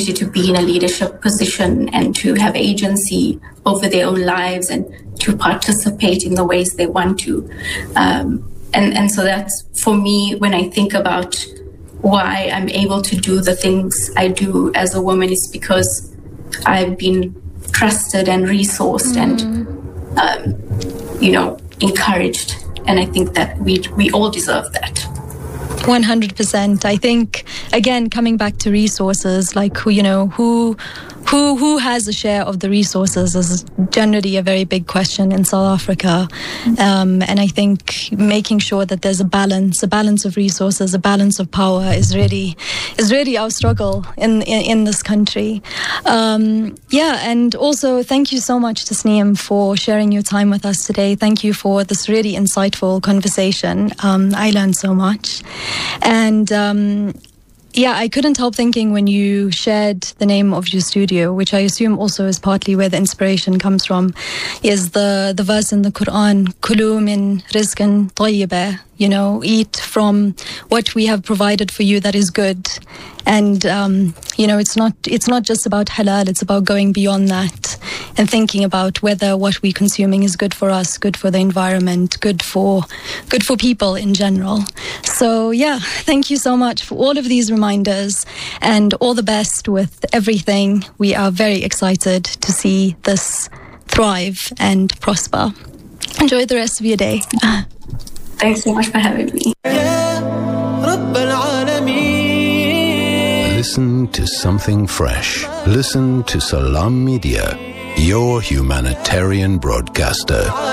opportunity to be in a leadership position and to have agency over their own lives and to participate in the ways they want to. And so that's, for me, when I think about why I'm able to do the things I do as a woman, is because I've been trusted and resourced and, encouraged. And I think that we all deserve that. 100%. I think, again, coming back to resources, like, who has a share of the resources is generally a very big question in South Africa. And I think making sure that there's a balance of resources, a balance of power is really our struggle in this country. And also thank you so much, Tasneem, for sharing your time with us today. Thank you for this really insightful conversation. I learned so much. And I couldn't help thinking when you shared the name of your studio, which I assume also is partly where the inspiration comes from, is the verse in the Quran, Kulu min rizqin tayyibah, eat from what we have provided for you that is good. And, it's not just about halal, it's about going beyond that and thinking about whether what we're consuming is good for us, good for the environment, good for people in general. So, thank you so much for all of these reminders and all the best with everything. We are very excited to see this thrive and prosper. Enjoy the rest of your day. Thanks so much for having me. Listen to something fresh. Listen to Salam Media, your humanitarian broadcaster.